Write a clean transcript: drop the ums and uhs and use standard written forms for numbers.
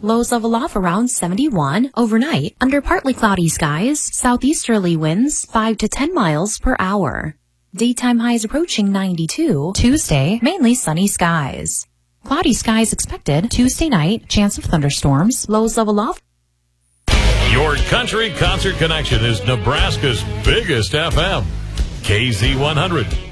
Lows level off around 71. Overnight, under partly cloudy skies, southeasterly winds 5 to 10 miles per hour. Daytime highs approaching 92. Tuesday, mainly sunny skies. Cloudy skies expected Tuesday night, chance of thunderstorms, lows level off. Your country concert connection is Nebraska's biggest FM. KZ100.